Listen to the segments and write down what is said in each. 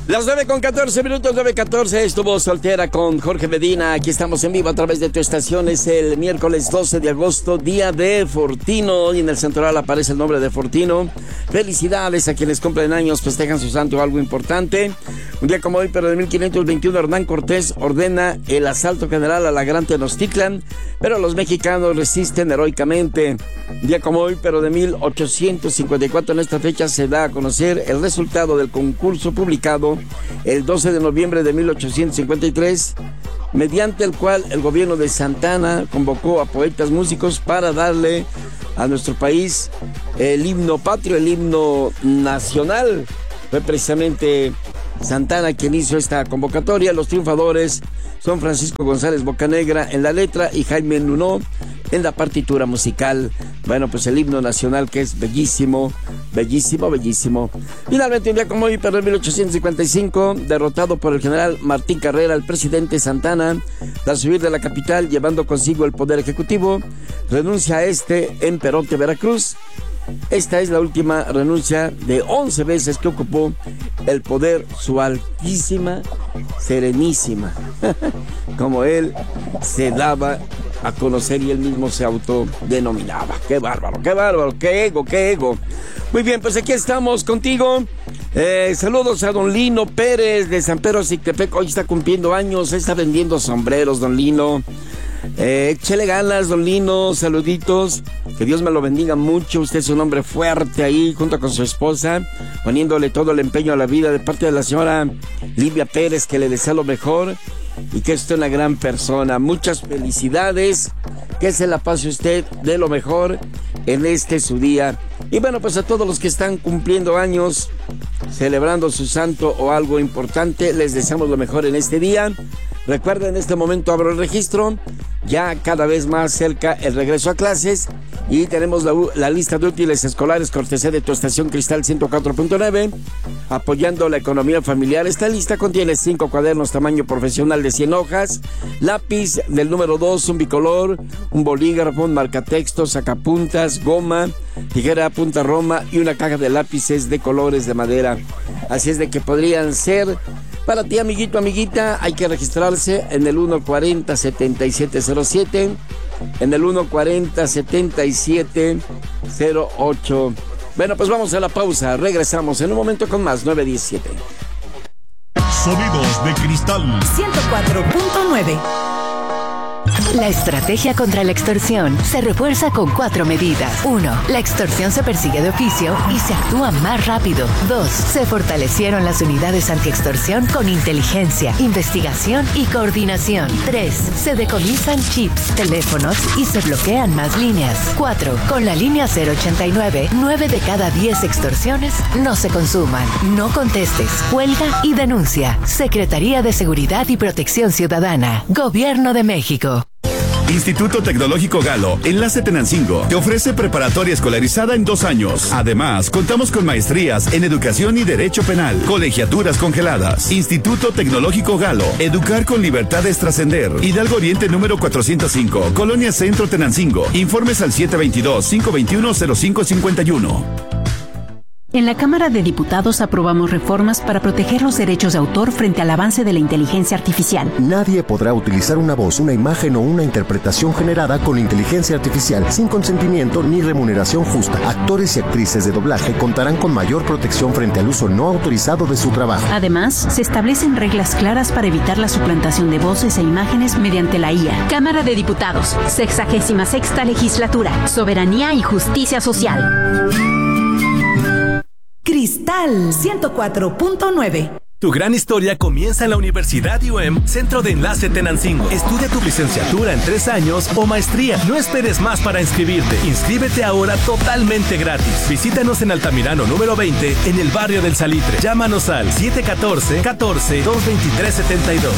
Las 9:14, 9:14, estuvo Soltera con Jorge Medina. Aquí estamos en vivo a través de tu estación. Es el miércoles 12 de agosto, día de Fortino. Y en el santoral aparece el nombre de Fortino. Felicidades a quienes cumplen años, festejan su santo, algo importante. Un día como hoy, pero de 1521, Hernán Cortés ordena el asalto general a la Gran Tenochtitlan, pero los mexicanos resisten heroicamente. Un día como hoy, pero de 1854, en esta fecha se da a conocer el resultado del concurso publicado el 12 de noviembre de 1853, mediante el cual el gobierno de Santa Anna convocó a poetas músicos para darle a nuestro país el himno patrio, el himno nacional. Fue precisamente Santa Anna quien hizo esta convocatoria. Los triunfadores son Francisco González Bocanegra en la letra y Jaime Nuno en la partitura musical. Bueno, pues el himno nacional, que es bellísimo, bellísimo, bellísimo. Finalmente, un día como hoy, pero en 1855, derrotado por el general Martín Carrera, el presidente Santa Anna, tras huir de la capital llevando consigo el poder ejecutivo, renuncia a en Perote, Veracruz. Esta es la última renuncia de 11 veces que ocupó el poder su altísima, serenísima, como él se daba a conocer y él mismo se autodenominaba. ¡Qué bárbaro, qué bárbaro! ¡Qué ego, qué ego! Muy bien, pues aquí estamos contigo. Saludos a don Lino Pérez de San Pedro Sictepec. Hoy está cumpliendo años, está vendiendo sombreros, don Lino. Échele ganas, don Lino, saluditos, que Dios me lo bendiga mucho. Usted es un hombre fuerte ahí, junto con su esposa, poniéndole todo el empeño a la vida, de parte de la señora Livia Pérez, que le desea lo mejor y que es una gran persona. Muchas felicidades, que se la pase usted de lo mejor en este su día. Y bueno, pues a todos los que están cumpliendo años, celebrando su santo o algo importante, les deseamos lo mejor en este día. Recuerden, en este momento abro el registro, ya cada vez más cerca el regreso a clases, y tenemos la lista de útiles escolares cortesía de tu estación Cristal 104.9, apoyando la economía familiar. Esta lista contiene 5 cuadernos tamaño profesional de 100 hojas, lápiz del número 2, un bicolor, un bolígrafo, un marcatextos, sacapuntas, goma, tijera punta roma y una caja de lápices de colores de madera. Así es de que podrían ser para ti, amiguito, amiguita. Hay que registrarse en el 140-7707, en el 140-7708. Bueno, pues vamos a la pausa. Regresamos en un momento con más. 9:17. Sonidos de Cristal 104.9. La estrategia contra la extorsión se refuerza con 4 medidas. 1. La extorsión se persigue de oficio y se actúa más rápido. 2. Se fortalecieron las unidades antiextorsión con inteligencia, investigación y coordinación. 3. Se decomisan chips, teléfonos y se bloquean más líneas. 4. Con la línea 089, 9 de cada 10 extorsiones no se consuman. No contestes, cuelga y denuncia. Secretaría de Seguridad y Protección Ciudadana. Gobierno de México. Instituto Tecnológico Galo, Enlace Tenancingo, te ofrece preparatoria escolarizada en 2 años. Además, contamos con maestrías en Educación y Derecho Penal, colegiaturas congeladas. Instituto Tecnológico Galo, educar con libertad es trascender. Hidalgo Oriente número 405, Colonia Centro Tenancingo. Informes al 722-521-0551. En la Cámara de Diputados aprobamos reformas para proteger los derechos de autor frente al avance de la inteligencia artificial. Nadie podrá utilizar una voz, una imagen o una interpretación generada con inteligencia artificial sin consentimiento ni remuneración justa. Actores y actrices de doblaje contarán con mayor protección frente al uso no autorizado de su trabajo. Además, se establecen reglas claras para evitar la suplantación de voces e imágenes mediante la IA. Cámara de Diputados, 66ª Legislatura, Soberanía y Justicia Social. Cristal 104.9. Tu gran historia comienza en la Universidad IUEM, Centro de Enlace Tenancingo. Estudia tu licenciatura en 3 años o maestría. No esperes más para inscribirte. Inscríbete ahora totalmente gratis. Visítanos en Altamirano número 20, en el barrio del Salitre. Llámanos al 714-223-72.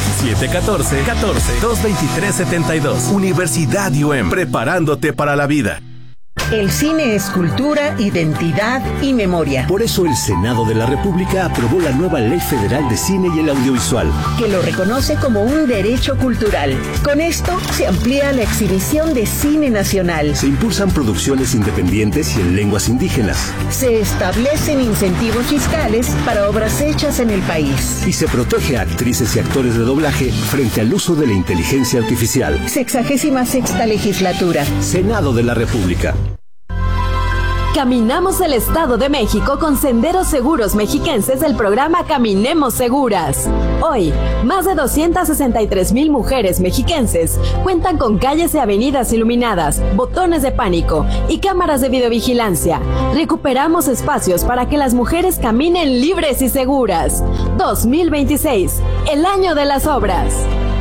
714-223-72. Universidad IUEM, preparándote para la vida. El cine es cultura, identidad y memoria. Por eso el Senado de la República aprobó la nueva Ley Federal de Cine y el Audiovisual, que lo reconoce como un derecho cultural. Con esto se amplía la exhibición de cine nacional. Se impulsan producciones independientes y en lenguas indígenas. Se establecen incentivos fiscales para obras hechas en el país. Y se protege a actrices y actores de doblaje frente al uso de la inteligencia artificial. 66ª legislatura. Senado de la República. Caminamos el Estado de México con Senderos Seguros Mexiquenses del programa Caminemos Seguras. Hoy, más de 263,000 mujeres mexiquenses cuentan con calles y avenidas iluminadas, botones de pánico y cámaras de videovigilancia. Recuperamos espacios para que las mujeres caminen libres y seguras. 2026, el año de las obras.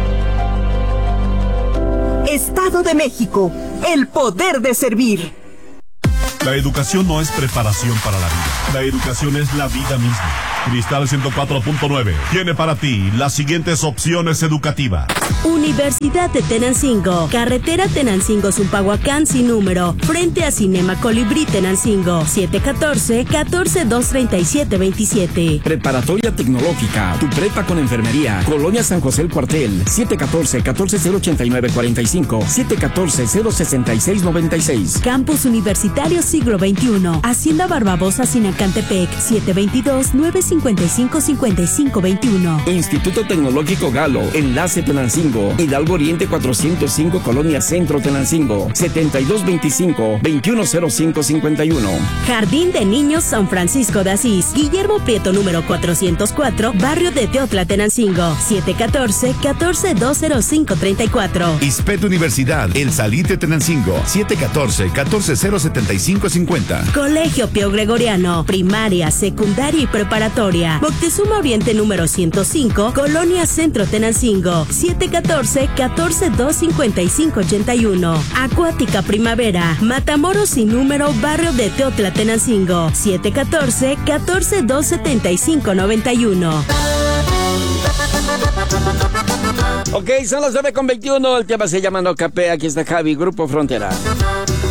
Estado de México, el poder de servir. La educación no es preparación para la vida. La educación es la vida misma. Cristal 104.9 tiene para ti las siguientes opciones educativas. Universidad de Tenancingo, carretera Tenancingo-Zumpahuacán sin número, frente a Cinema Colibrí Tenancingo, 714-14-237-27. Preparatoria Tecnológica, tu prepa con enfermería, Colonia San José el Cuartel, 714-14-089-45, 714-066-96. Campus Universitario Siglo XXI, Hacienda Barbabosa Sinacantepec, 722-955-5521. Instituto Tecnológico Galo, Enlace Tenancingo, Hidalgo Oriente 405, Colonia Centro Tenancingo, 7225-210551. Jardín de Niños San Francisco de Asís, Guillermo Prieto número 404, Barrio de Teotla Tenancingo, 714-14-205-34. ISPET Universidad, El Salite Tenancingo, 714-14-075-50. Colegio Pío Gregoriano, primaria, secundaria y preparatoria. Moctezuma Oriente número 105, Colonia Centro Tenancingo, 714-14-255-81. Acuática Primavera, Matamoros sin número, Barrio de Teotla Tenancingo, 714-14-275-91. Ok, son las 9:21. El tema se llama No Capé. Aquí está Javi, Grupo Frontera.